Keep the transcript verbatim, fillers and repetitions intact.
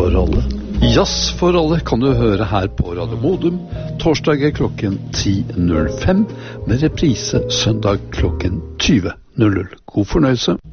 for alle. Jazz for alle kan du høre her på Radio Modum, torsdager klokken ti null fem, med reprise søndag klokken tyve null null. God fornøyelse.